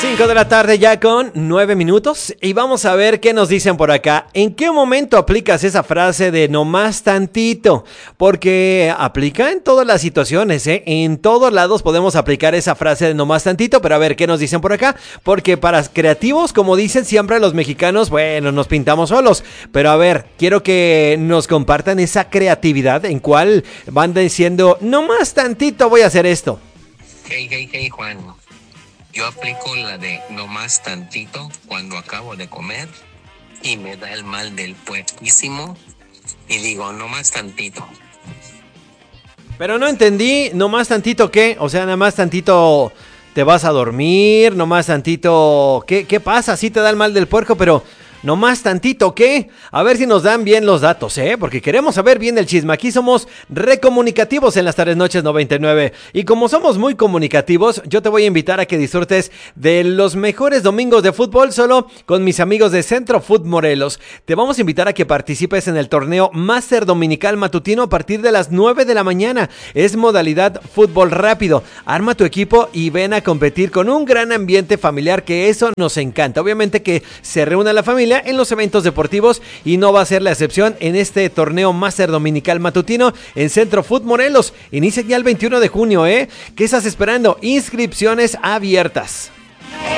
5 de la tarde ya con 9 minutos y vamos a ver qué nos dicen por acá. ¿En qué momento aplicas esa frase de no más tantito? Porque aplica en todas las situaciones, ¿eh? En todos lados podemos aplicar esa frase de no más tantito, pero a ver qué nos dicen por acá. Porque para creativos, como dicen siempre los mexicanos, bueno, nos pintamos solos. Pero a ver, quiero que nos compartan esa creatividad en cual van diciendo, no más tantito voy a hacer esto. Hey, Juan. Yo aplico la de no más tantito cuando acabo de comer y me da el mal del puerquísimo y digo no más tantito. Pero no entendí, no más tantito qué, o sea, nada más tantito te vas a dormir, no más tantito, ¿qué pasa? Sí te da el mal del puerco, pero no más tantito qué, a ver si nos dan bien los datos, porque queremos saber bien el chisme. Aquí somos recomunicativos en las tardes noches 99 y como somos muy comunicativos, yo te voy a invitar a que disfrutes de los mejores domingos de fútbol solo con mis amigos de Centro Food Morelos. Te vamos a invitar a que participes en el torneo Máster Dominical Matutino a partir de las 9 de la mañana. Es modalidad fútbol rápido. Arma tu equipo y ven a competir con un gran ambiente familiar, que eso nos encanta. Obviamente que se reúna la familia en los eventos deportivos y no va a ser la excepción en este torneo Máster Dominical Matutino en Centro Food Morelos. Inicia ya el 21 de junio, ¿Qué estás esperando? Inscripciones abiertas.